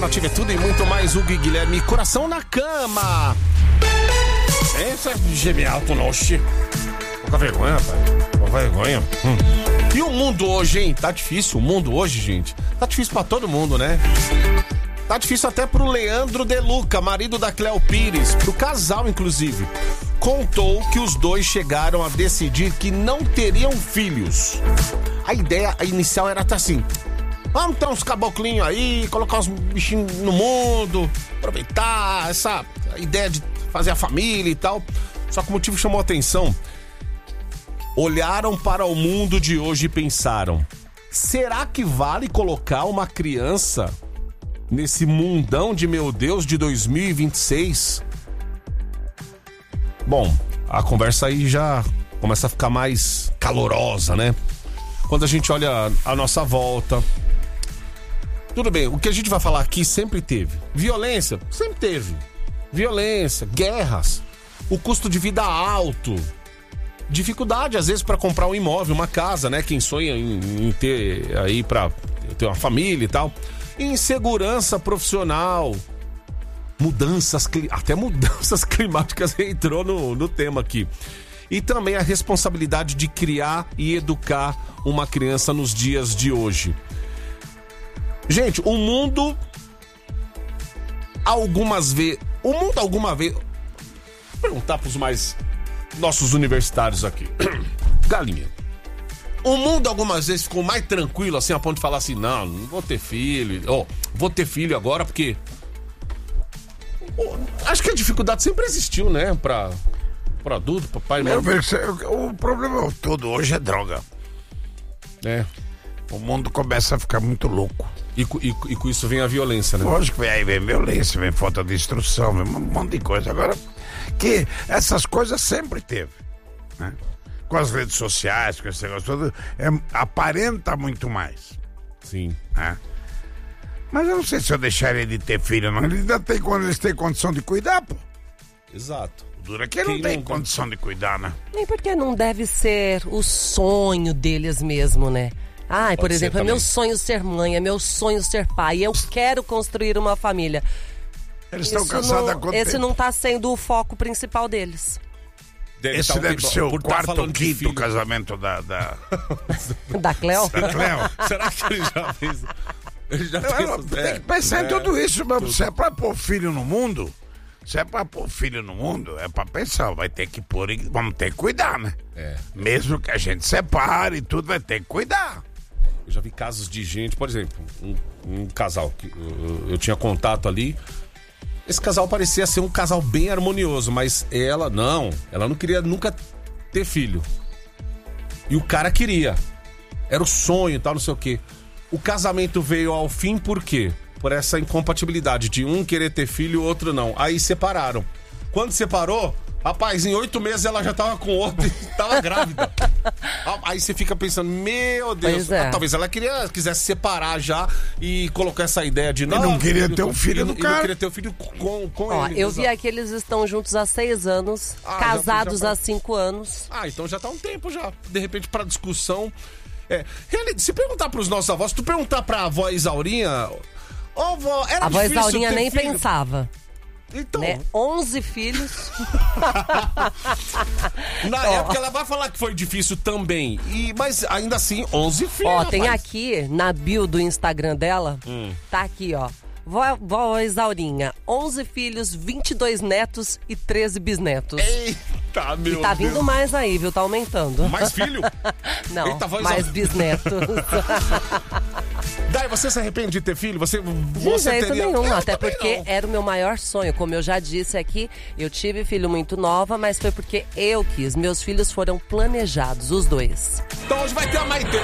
Alternativa é tudo e muito mais. Hugo e Guilherme, Coração na Cama. Essa é genial, Tonoshi. Pouca vergonha, rapaz. Pouca vergonha. E o mundo hoje, hein? Tá difícil. O mundo hoje, gente. Tá difícil pra todo mundo, né? Tá difícil até pro Leandro De Luca, marido da Cleo Pires. Pro casal, inclusive. Contou que os dois chegaram a decidir que não teriam filhos. A ideia inicial era até assim: vamos ter uns caboclinhos aí, colocar uns bichinhos no mundo, aproveitar essa ideia de fazer a família e tal. Só que o motivo chamou a atenção. Olharam para o mundo de hoje e pensaram: será que vale colocar uma criança nesse mundão de meu Deus de 2026? Bom, a conversa aí já começa a ficar mais calorosa, né? Quando a gente olha a nossa volta. Tudo bem, o que a gente vai falar aqui sempre teve. Violência, sempre teve. Violência, guerras, o custo de vida alto, dificuldade às vezes para comprar um imóvel, uma casa, né? Quem sonha em ter aí para ter uma família e tal. Insegurança profissional, até mudanças climáticas entrou no tema aqui. E também a responsabilidade de criar e educar uma criança nos dias de hoje. Gente, o mundo alguma vez... Vou perguntar pros mais nossos universitários aqui. Galinha. O mundo algumas vezes ficou mais tranquilo assim, a ponto de falar assim: não vou ter filho. Vou ter filho agora porque... Acho que a dificuldade sempre existiu, né? Pra adulto, pra pai e mãe. O problema todo hoje é droga. É. O mundo começa a ficar muito louco. E com isso vem a violência, né? Lógico que vem violência, vem falta de instrução, vem um monte de coisa. Agora, que essas coisas sempre teve, né? Com as redes sociais, com esse negócio todo, aparenta muito mais. Sim. Né? Mas eu não sei se eu deixar ele de ter filho, não. Ele ainda tem, quando eles têm condição de cuidar, pô. Exato. Dura que ele não tem condição de cuidar, né? Nem porque não deve ser o sonho deles mesmo, né? Por exemplo, é meu sonho ser mãe, é meu sonho ser pai, eu quero construir uma família. Eles estão casados há quanto tempo? Esse não tá sendo o foco principal deles. Esse deve ser o quarto ou quinto casamento da Cleo? Da Cleo. Será que ele já fez? Tem que pensar em tudo isso, mas se é pra pôr filho no mundo, é pra pensar, vai ter que pôr, vamos ter que cuidar, né? Mesmo que a gente separe e tudo, vai ter que cuidar. Eu já vi casos de gente, por exemplo, um casal que eu tinha contato ali. Esse casal parecia ser um casal bem harmonioso, mas ela não queria nunca ter filho. E o cara queria. Era o sonho e tal, não sei o quê. O casamento veio ao fim por quê? Por essa incompatibilidade de um querer ter filho e o outro não. Aí separaram. Quando separou, rapaz, em 8 meses ela já tava com outro e tava grávida. Aí você fica pensando, meu Deus, talvez ela quisesse separar já e colocar essa ideia de não queria ter um filho do cara. Não queria ter um filho com ele. Eu vi aqui, eles estão juntos há 6 anos, casados há 5 anos. Então já tá um tempo já. De repente, pra discussão. Se perguntar pros nossos avós, se tu perguntar pra avó Isaurinha, vó, era a avó difícil Isaurinha nem filho? pensava. Então, né? 11 filhos. Na época ela vai falar que foi difícil também. Mas ainda assim, 11 filhos. Tem aqui na bio do Instagram dela, tá aqui, ó. Vó Isaurinha, 11 filhos, 22 netos e 13 bisnetos. Eita, meu Deus. E tá vindo mais aí, viu? Tá aumentando. Mais filho? Não, Eita, mais bisnetos. Daí, você se arrepende de ter filho? Você de jeito teria... nenhum, até porque era o meu maior sonho. Como eu já disse aqui, eu tive filho muito nova, mas foi porque eu quis. Meus filhos foram planejados, os dois. Então hoje vai ter a Maitê.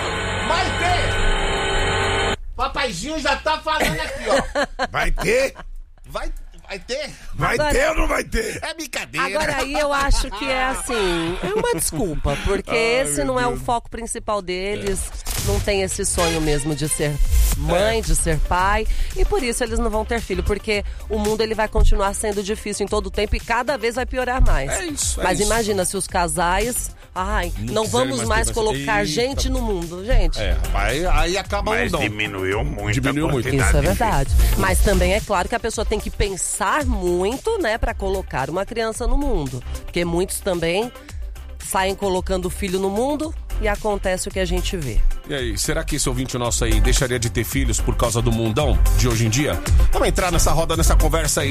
Papaizinho já tá falando aqui, ó. Vai ter? Vai ter? Vai ter ou não vai ter? É brincadeira. Agora aí eu acho que é assim, é uma desculpa, porque esse não é o foco principal deles, não tem esse sonho mesmo de ser mãe, de ser pai, e por isso eles não vão ter filho, porque o mundo ele vai continuar sendo difícil em todo o tempo e cada vez vai piorar mais. É isso, Mas imagina se os casais, não vamos mais colocar gente no mundo, gente. Aí acaba o Mas mundão. diminuiu muito. Diminuiu muito. Isso é verdade. Mas também é claro que a pessoa tem que pensar muito, né, para colocar uma criança no mundo. Porque muitos também saem colocando o filho no mundo e acontece o que a gente vê. E aí, será que esse ouvinte nosso aí deixaria de ter filhos por causa do mundão de hoje em dia? Vamos entrar nessa roda, nessa conversa aí.